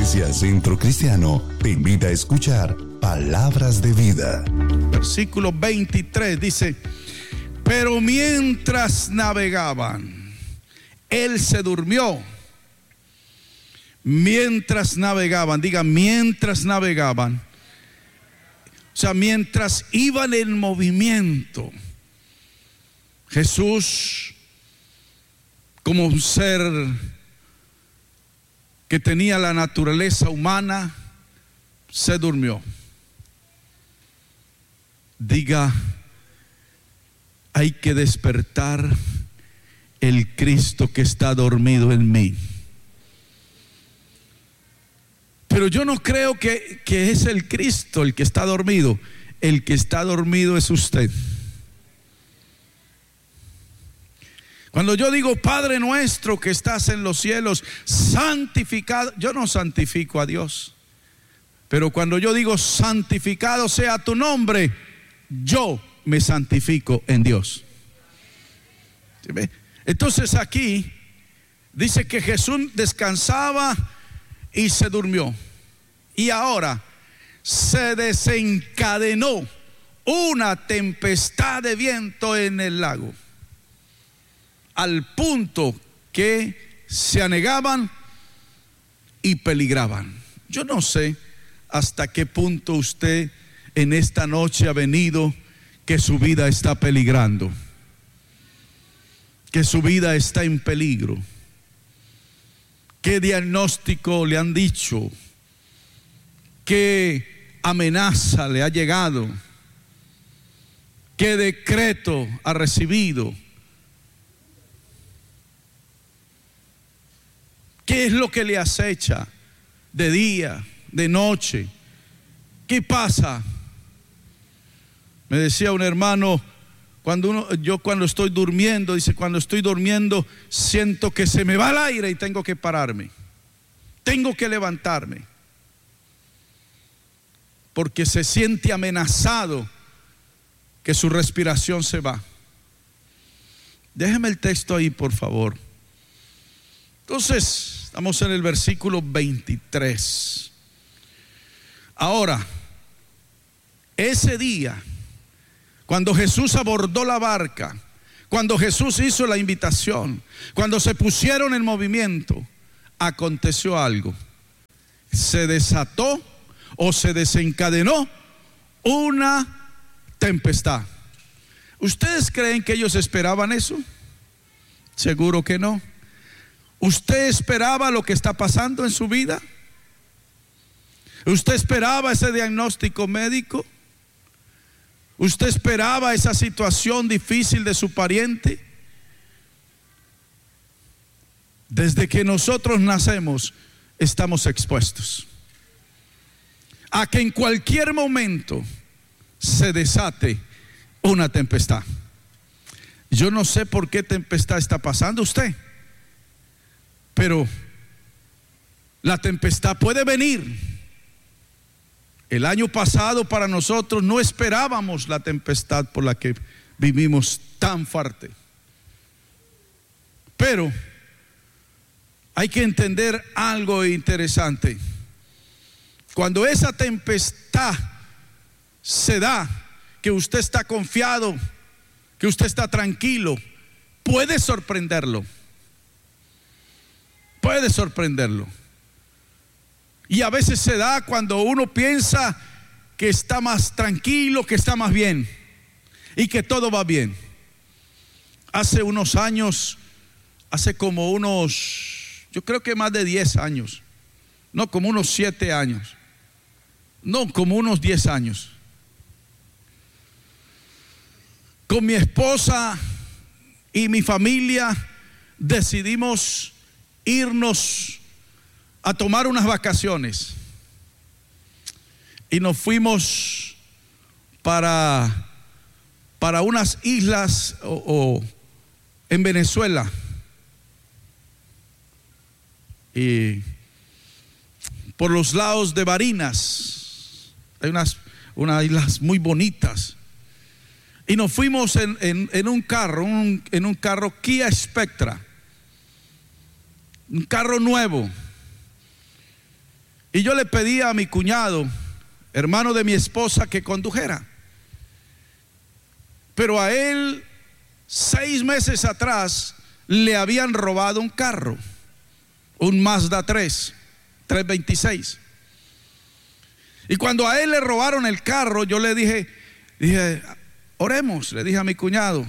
Iglesia Centro Cristiano te invita a escuchar Palabras de Vida. Versículo 23 dice: pero mientras navegaban, él se durmió. Mientras navegaban, diga mientras navegaban. O sea, mientras iban en movimiento, Jesús, como un ser que tenía la naturaleza humana, se durmió. Diga: hay que despertar el Cristo que está dormido en mí. Pero yo no creo que es el Cristo el que está dormido. El que está dormido es usted. Cuando yo digo Padre nuestro que estás en los cielos, santificado, yo no santifico a Dios. Pero cuando yo digo santificado sea tu nombre, yo me santifico en Dios. ¿Sí ve? Entonces aquí dice que Jesús descansaba y se durmió. Y ahora se desencadenó una tempestad de viento en el lago, al punto que se anegaban y peligraban. Yo no sé hasta qué punto usted en esta noche ha venido que su vida está peligrando, que su vida está en peligro. ¿Qué diagnóstico le han dicho? ¿Qué amenaza le ha llegado? ¿Qué decreto ha recibido? ¿Qué es lo que le acecha de día, de noche? ¿Qué pasa? Me decía un hermano, yo cuando estoy durmiendo, dice, cuando estoy durmiendo siento que se me va el aire y tengo que pararme, tengo que levantarme, porque se siente amenazado que su respiración se va. Déjeme el texto ahí, por favor. Entonces, estamos en el versículo 23. Ahora, ese día, cuando Jesús abordó la barca, cuando Jesús hizo la invitación, cuando se pusieron en movimiento, aconteció algo. Se desató o se desencadenó una tempestad. ¿Ustedes creen que ellos esperaban eso? Seguro que no. ¿Usted esperaba lo que está pasando en su vida? ¿Usted esperaba ese diagnóstico médico? ¿Usted esperaba esa situación difícil de su pariente? Desde que nosotros nacemos estamos expuestos a que en cualquier momento se desate una tempestad. Yo no sé por qué tempestad está pasando usted, pero la tempestad puede venir. El año pasado para nosotros no esperábamos la tempestad por la que vivimos tan fuerte. Pero hay que entender algo interesante. Cuando esa tempestad se da, que usted está confiado, que usted está tranquilo, puede sorprenderlo. Puede sorprenderlo. Y a veces se da cuando uno piensa que está más tranquilo, que está más bien y que todo va bien. Hace unos años, yo creo que más de 10 años, no, como unos 7 años, no, como unos 10 años, con mi esposa y mi familia decidimos irnos a tomar unas vacaciones y nos fuimos para unas islas en Venezuela, y por los lados de Barinas hay unas islas muy bonitas, y nos fuimos en un carro Kia Spectra, un carro nuevo. Y yo le pedí a mi cuñado, hermano de mi esposa, que condujera. Pero a él 6 meses atrás le habían robado un carro, un Mazda 326. Y cuando a él le robaron el carro, yo le dije, oremos, le dije a mi cuñado.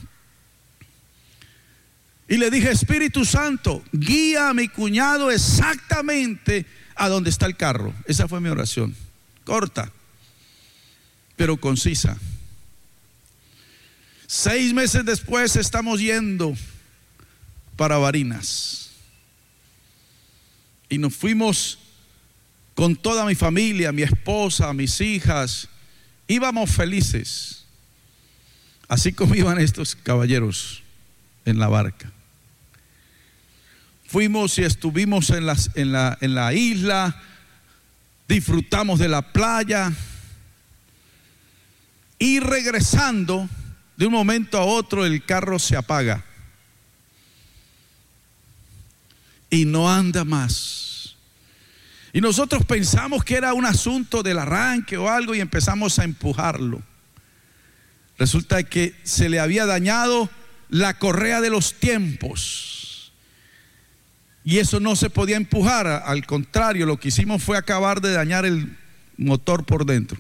Y le dije, Espíritu Santo, guía a mi cuñado exactamente a donde está el carro. Esa fue mi oración, corta, pero concisa. 6 meses después estamos yendo para Barinas. Y nos fuimos con toda mi familia, mi esposa, mis hijas. Íbamos felices, así como iban estos caballeros en la barca. Fuimos y estuvimos en la isla, disfrutamos de la playa y regresando, de un momento a otro el carro se apaga y no anda más. Y nosotros pensamos que era un asunto del arranque o algo y empezamos a empujarlo. Resulta que se le había dañado la correa de los tiempos. Y eso no se podía empujar, al contrario, lo que hicimos fue acabar de dañar el motor por dentro.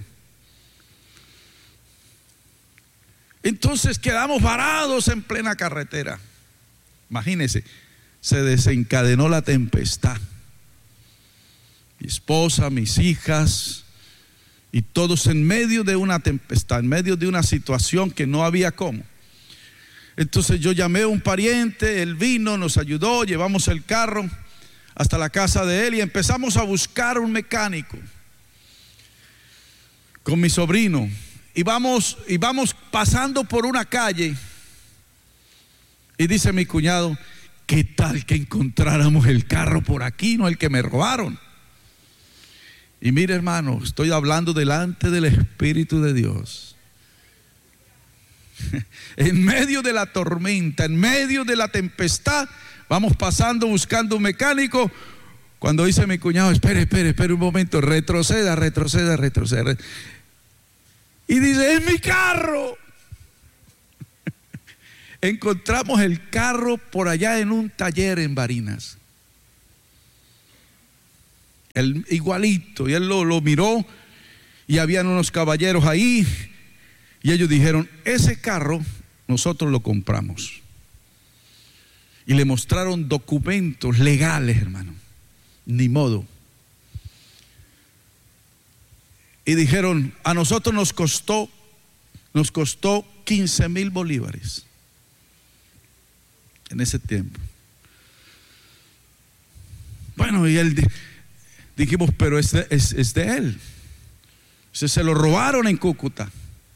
Entonces quedamos varados en plena carretera. Imagínense, se desencadenó la tempestad. Mi esposa, mis hijas y todos en medio de una tempestad, en medio de una situación que no había cómo. Entonces yo llamé a un pariente, él vino, nos ayudó, llevamos el carro hasta la casa de él y empezamos a buscar un mecánico con mi sobrino. Y vamos pasando por una calle y dice mi cuñado, ¿qué tal que encontráramos el carro por aquí, no el que me robaron? Y mire, hermano, estoy hablando delante del Espíritu de Dios. En medio de la tormenta, en medio de la tempestad, vamos pasando buscando un mecánico. Cuando dice mi cuñado, espere un momento, retroceda. Y dice, es mi carro. Encontramos el carro por allá en un taller en Barinas. Igualito, y él lo miró y habían unos caballeros ahí y ellos dijeron, ese carro nosotros lo compramos. Y le mostraron documentos legales, hermano, ni modo. Y dijeron, a nosotros nos costó 15,000 bolívares en ese tiempo. Bueno, y él dijimos, pero es de él. Se lo robaron en Cúcuta.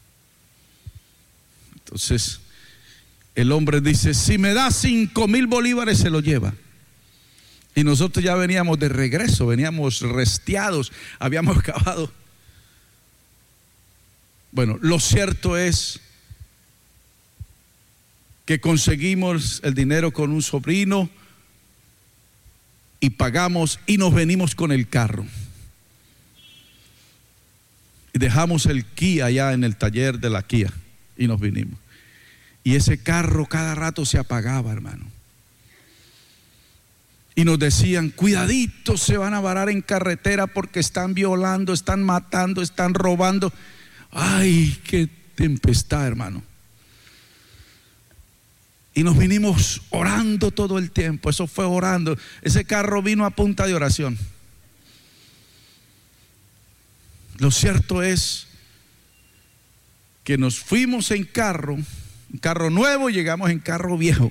Entonces el hombre dice, si me da 5,000 bolívares se lo lleva. Y nosotros ya veníamos de regreso, veníamos restiados, habíamos acabado. Bueno, lo cierto es que conseguimos el dinero con un sobrino y pagamos y nos venimos con el carro. Y dejamos el Kia allá en el taller de la Kia y nos vinimos. Y ese carro cada rato se apagaba, hermano. Y nos decían, cuidadito, se van a varar en carretera porque están violando, están matando, están robando. Ay, qué tempestad, hermano. Y nos vinimos orando todo el tiempo. Eso fue orando. Ese carro vino a punta de oración. Lo cierto es que nos fuimos en carro, un carro nuevo, y llegamos en carro viejo.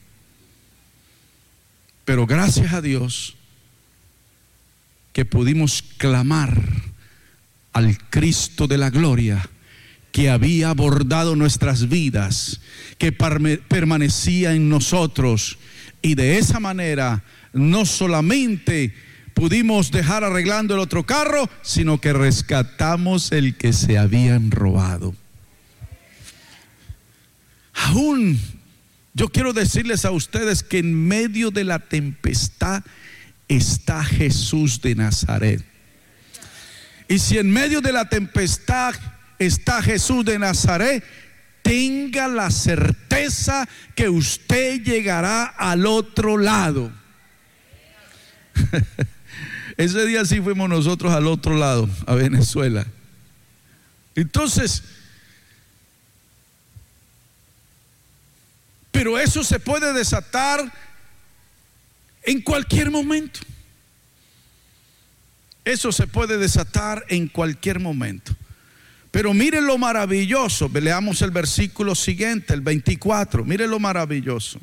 Pero gracias a Dios que pudimos clamar al Cristo de la gloria, que había abordado nuestras vidas, que permanecía en nosotros, y de esa manera no solamente pudimos dejar arreglando el otro carro, sino que rescatamos el que se habían robado. Aún yo quiero decirles a ustedes que en medio de la tempestad está Jesús de Nazaret. Y si en medio de la tempestad está Jesús de Nazaret, tenga la certeza que usted llegará al otro lado. Ese día sí fuimos nosotros al otro lado, a Venezuela. Entonces, pero eso se puede desatar en cualquier momento. Eso se puede desatar en cualquier momento. Pero miren lo maravilloso. Leamos el versículo siguiente, el 24. Miren lo maravilloso.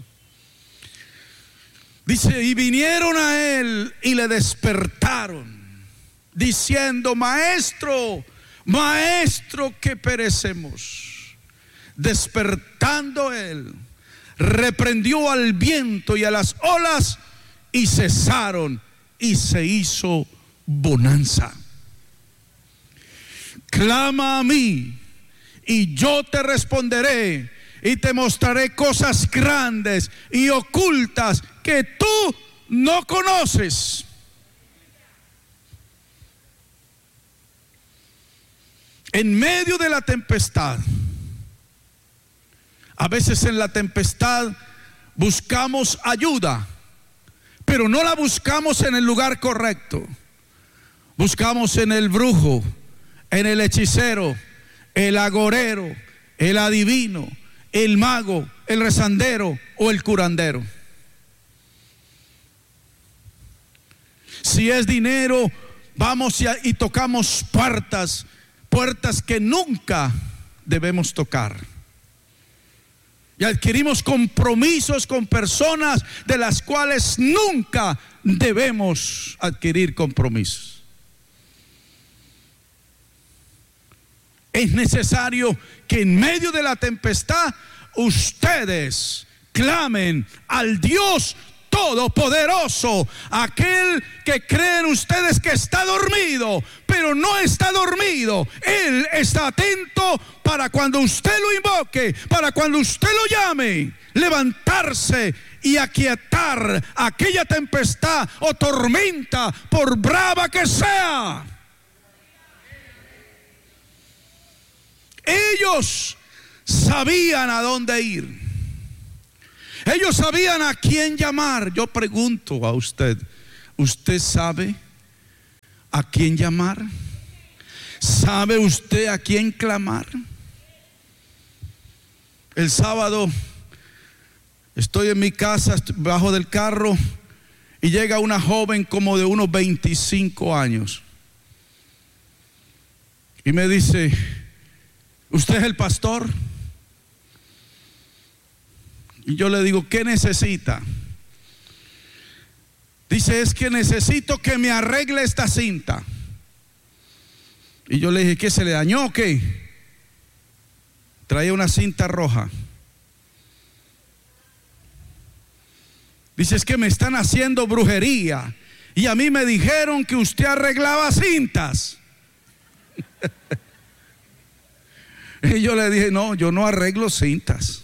Dice: y vinieron a él y le despertaron, diciendo: Maestro, Maestro, que perecemos. Despertando él, reprendió al viento y a las olas, y cesaron, y se hizo bonanza. Clama a mí, y yo te responderé, y te mostraré cosas grandes y ocultas que tú no conoces. En medio de la tempestad, a veces en la tempestad buscamos ayuda, pero no la buscamos en el lugar correcto. Buscamos en el brujo, en el hechicero, el agorero, el adivino, el mago, el rezandero o el curandero. Si es dinero, vamos y tocamos puertas que nunca debemos tocar. Y adquirimos compromisos con personas de las cuales nunca debemos adquirir compromisos. Es necesario que en medio de la tempestad ustedes clamen al Dios Todopoderoso, aquel que creen ustedes que está dormido, pero no está dormido. Él está atento para cuando usted lo invoque, para cuando usted lo llame, levantarse y aquietar aquella tempestad o tormenta, por brava que sea. Ellos sabían a dónde ir. Ellos sabían a quién llamar. Yo pregunto a usted, ¿usted sabe a quién llamar? ¿Sabe usted a quién clamar? El sábado estoy en mi casa, bajo del carro, y llega una joven como de unos 25 años y me dice: ¿usted es el pastor? Y yo le digo: ¿qué necesita? Dice: es que necesito que me arregle esta cinta. Y yo le dije: ¿qué, se le dañó o qué? Traía una cinta roja. Dice: es que me están haciendo brujería, y a mí me dijeron que usted arreglaba cintas. Y yo le dije: no, yo no arreglo cintas.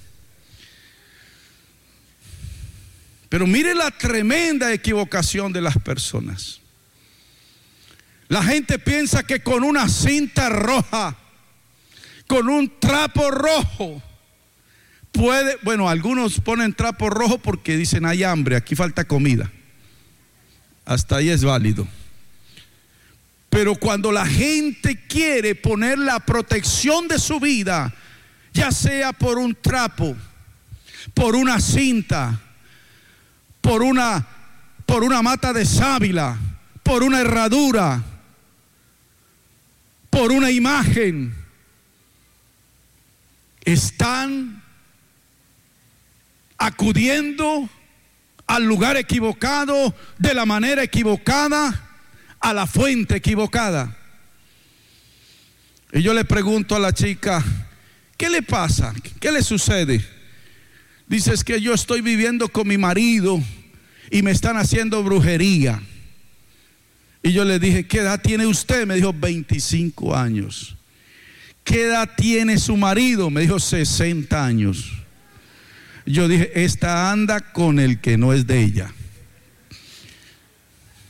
Pero mire la tremenda equivocación de las personas. La gente piensa que con una cinta roja, con un trapo rojo, puede. Bueno, algunos ponen trapo rojo porque dicen: hay hambre, aquí falta comida. Hasta ahí es válido. Pero cuando la gente quiere poner la protección de su vida, ya sea por un trapo, por una cinta, por una mata de sábila, por una herradura, por una imagen, están acudiendo al lugar equivocado, de la manera equivocada, a la fuente equivocada. Y yo le pregunto a la chica: ¿qué le pasa? ¿Qué le sucede? Dice: es que yo estoy viviendo con mi marido y me están haciendo brujería. Y yo le dije: ¿qué edad tiene usted? Me dijo: 25 años. ¿Qué edad tiene su marido? Me dijo: 60 años. Yo dije: esta anda con el que no es de ella.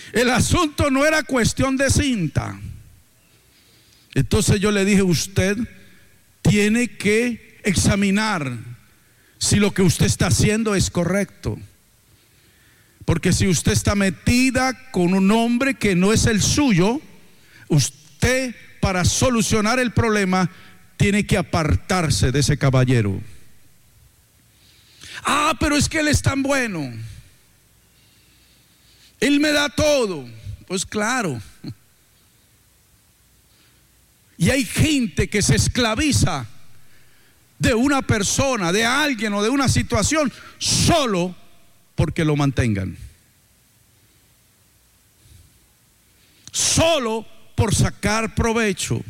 El asunto no era cuestión de cinta. Entonces yo le dije, usted tiene que examinar si lo que usted está haciendo es correcto. Porque si usted está metida con un hombre que no es el suyo, usted, para solucionar el problema, tiene que apartarse de ese caballero. Ah, pero es que él es tan bueno, él me da todo. Pues claro. Y hay gente que se esclaviza de una persona, de alguien o de una situación solo porque lo mantengan, solo por sacar provecho.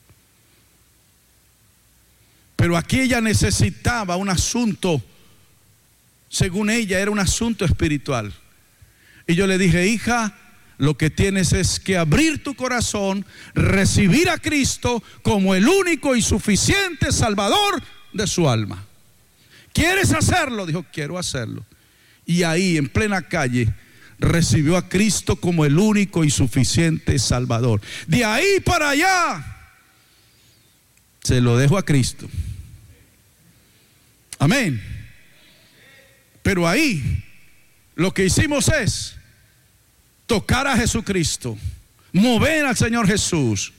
Pero aquí ella necesitaba un asunto, según ella era un asunto espiritual. Y yo le dije, hija, lo que tienes es que abrir tu corazón, recibir a Cristo como el único y suficiente Salvador de su alma. ¿Quieres hacerlo? Dijo, quiero hacerlo. Y ahí, en plena calle, recibió a Cristo como el único y suficiente Salvador. De ahí para allá, se lo dejo a Cristo. Amén. Pero ahí, lo que hicimos es tocar a Jesucristo, mover al Señor Jesús,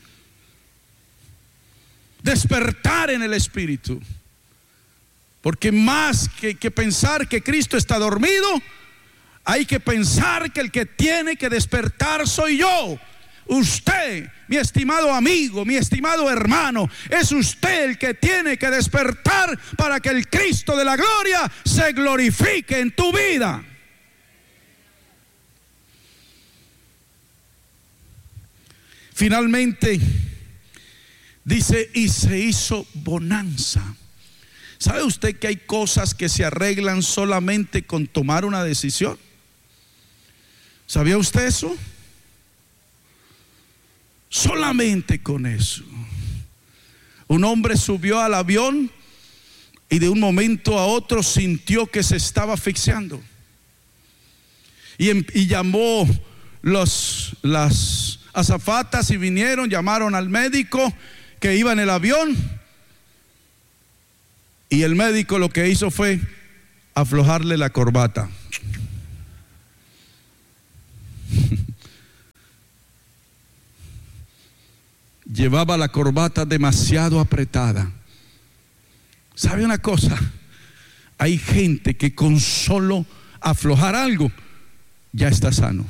despertar en el Espíritu. Porque más que pensar que Cristo está dormido, hay que pensar que el que tiene que despertar soy yo. Usted, mi estimado amigo, mi estimado hermano, es usted el que tiene que despertar para que el Cristo de la gloria se glorifique en tu vida. Finalmente dice, y se hizo bonanza. ¿Sabe usted que hay cosas que se arreglan solamente con tomar una decisión? ¿Sabía usted eso? Solamente con eso. Un hombre subió al avión y de un momento a otro sintió que se estaba asfixiando. Y llamó las azafatas y vinieron, llamaron al médico que iba en el avión. Y el médico lo que hizo fue aflojarle la corbata. Llevaba la corbata demasiado apretada. ¿Sabe una cosa? Hay gente que con solo aflojar algo ya está sano.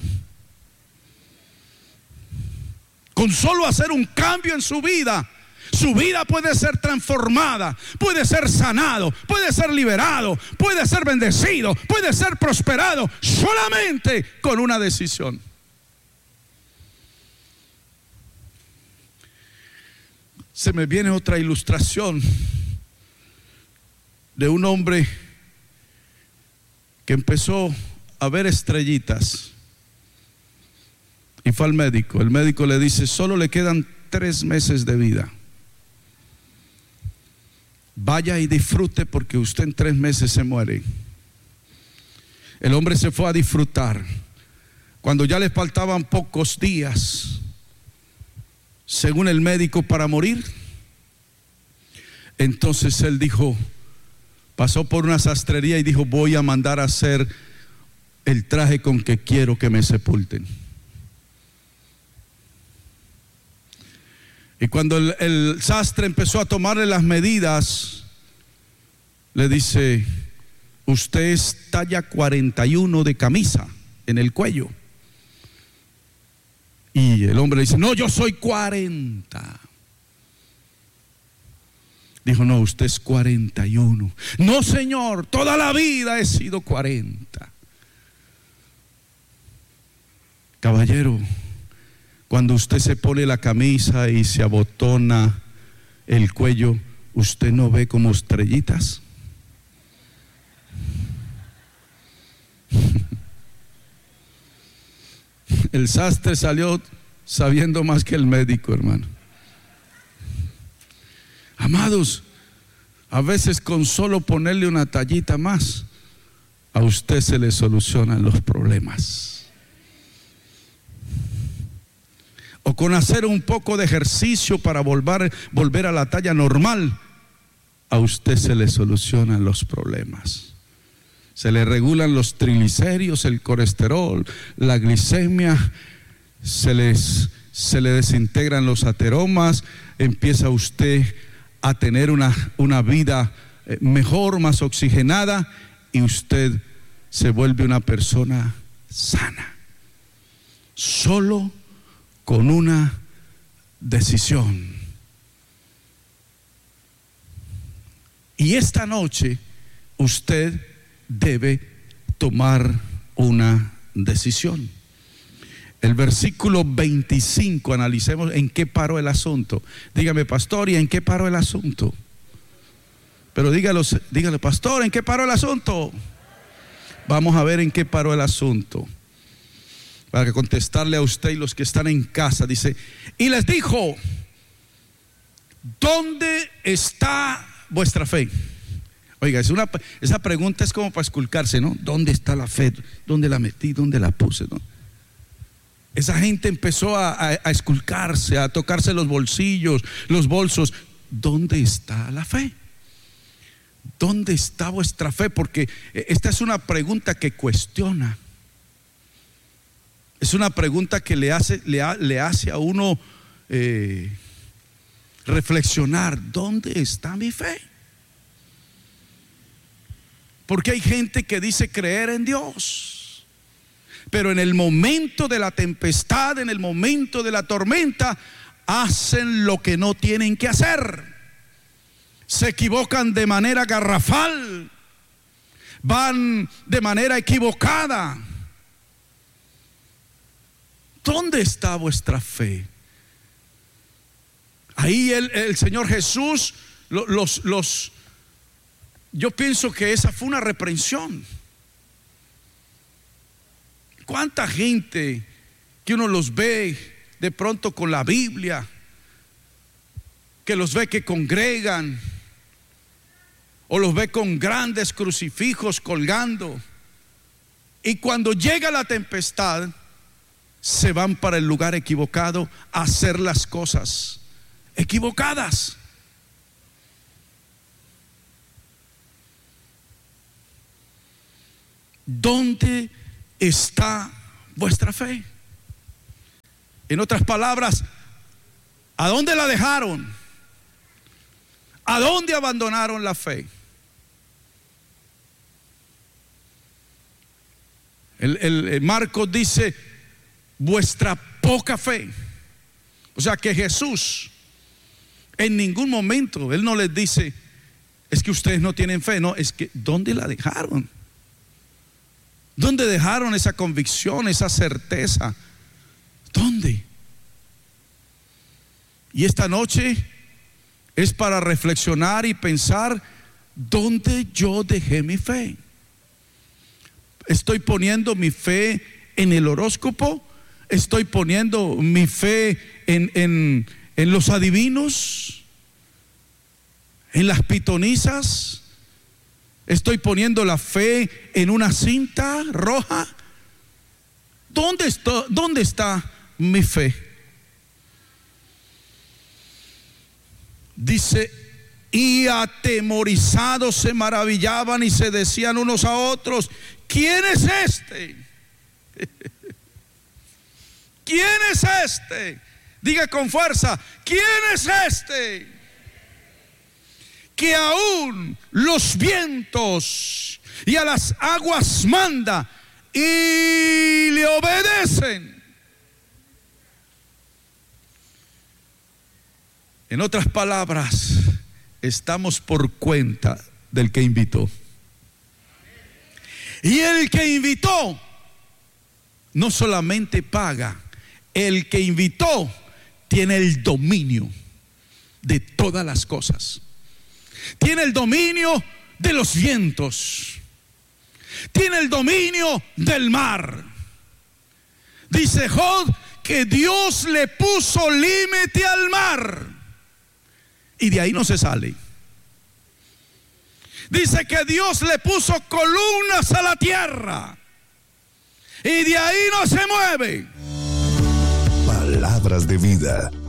Con solo hacer un cambio en su vida puede ser transformada, puede ser sanado, puede ser liberado, puede ser bendecido, puede ser prosperado, solamente con una decisión. Se me viene otra ilustración de un hombre que empezó a ver estrellitas y fue al médico. El médico le dice, solo le quedan 3 meses de vida. Vaya y disfrute porque usted en 3 meses se muere. El hombre se fue a disfrutar. Cuando ya le faltaban pocos días, según el médico, para morir, entonces él dijo, pasó por una sastrería y dijo, voy a mandar a hacer el traje con que quiero que me sepulten. Y cuando el sastre empezó a tomarle las medidas, le dice, usted es talla 41 de camisa en el cuello. Y el hombre le dice, no, yo soy 40. Dijo, no, usted es 41. No, señor, toda la vida he sido 40. Caballero, cuando usted se pone la camisa y se abotona el cuello, ¿usted no ve como estrellitas? El sastre salió sabiendo más que el médico, hermano. Amados, a veces con solo ponerle una tallita más, a usted se le solucionan los problemas. o con hacer un poco de ejercicio para volver a la talla normal, a usted se le solucionan los problemas. Se le regulan los triglicéridos, el colesterol, la glicemia, se le desintegran los ateromas, empieza usted a tener una vida mejor, más oxigenada, y usted se vuelve una persona sana. Solo con una decisión. Y esta noche usted debe tomar una decisión. El versículo 25, analicemos en qué paró el asunto. Dígame, pastor, ¿y en qué paró el asunto? Pero dígale, pastor, ¿en qué paró el asunto? Vamos a ver en qué paró el asunto, para contestarle a usted y los que están en casa. Dice, y les dijo, ¿dónde está vuestra fe? Oiga, esa pregunta es como para esculcarse, ¿no? ¿Dónde está la fe? ¿Dónde la metí? ¿Dónde la puse? ¿No? Esa gente empezó a esculcarse, a tocarse los bolsillos, los bolsos. ¿Dónde está la fe? ¿Dónde está vuestra fe? Porque esta es una pregunta que cuestiona. Es una pregunta que le hace a uno reflexionar. ¿Dónde está mi fe? Porque hay gente que dice creer en Dios, pero en el momento de la tempestad, en el momento de la tormenta, hacen lo que no tienen que hacer. Se equivocan de manera garrafal, van de manera equivocada. ¿Dónde está vuestra fe? Ahí el Señor Jesús yo pienso que esa fue una reprensión. ¿Cuánta gente que uno los ve de pronto con la Biblia, que los ve que congregan, o los ve con grandes crucifijos colgando, y cuando llega la tempestad se van para el lugar equivocado a hacer las cosas equivocadas? ¿Dónde está vuestra fe? En otras palabras, ¿a dónde la dejaron? ¿A dónde abandonaron la fe? El Marcos dice, vuestra poca fe. O sea que Jesús en ningún momento, Él no les dice, es que ustedes no tienen fe. No, es que ¿dónde la dejaron? ¿Dónde dejaron esa convicción, esa certeza? ¿Dónde? Y esta noche es para reflexionar y pensar, ¿dónde yo dejé mi fe? ¿Estoy poniendo mi fe en el horóscopo? ¿Estoy poniendo mi fe en los adivinos? ¿En las pitonisas? ¿Estoy poniendo la fe en una cinta roja? ¿Dónde está mi fe? Dice, y atemorizados se maravillaban y se decían unos a otros, ¿quién es este? ¿Quién es este? Diga con fuerza, ¿quién es este? Que aún los vientos y a las aguas manda y le obedecen. En otras palabras, estamos por cuenta del que invitó. Y el que invitó no solamente paga, el que invitó tiene el dominio de todas las cosas. Tiene el dominio de los vientos. Tiene el dominio del mar. Dice Job que Dios le puso límite al mar y de ahí no se sale. Dice que Dios le puso columnas a la tierra y de ahí no se mueve. Palabra palabras de vida.